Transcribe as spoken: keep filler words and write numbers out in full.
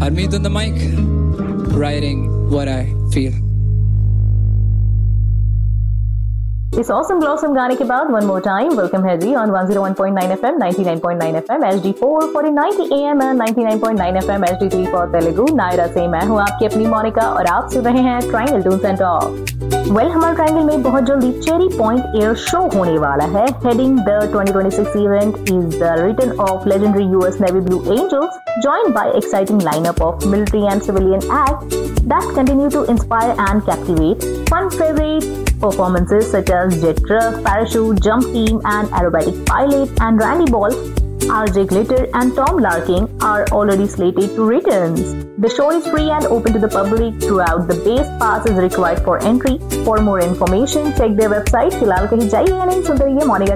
Harmeet on the mic, writing what I feel. इस awesome blossom गाने के बाद one more time welcome है जी on one oh one point nine F M, ninety-nine point nine F M, H D four for ninety A M and ninety-nine point nine F M, H D three for Telugu. Naira से मैं हूँ आपकी अपनी मोनिका और आप सुन रहे हैं triangle Toons and talk. Well हमारे ट्रायंगल में बहुत जल्दी चेरी पॉइंट एयर शो होने वाला है। Heading the twenty twenty-six event is the return of legendary U S Navy Blue Angels, joined by exciting lineup of military and civilian acts that continue to inspire and captivate. Fun favorite performances such as jet truck, parachute, jump team, and aerobatic pilot and Randy Ball, R J Glitter, and Tom Larkin are already slated to return. The show is free and open to the public throughout. The base pass is required for entry. For more information, check their website. फिलहाल कहीं जाइए या नहीं, सुनते रहिए मोनिका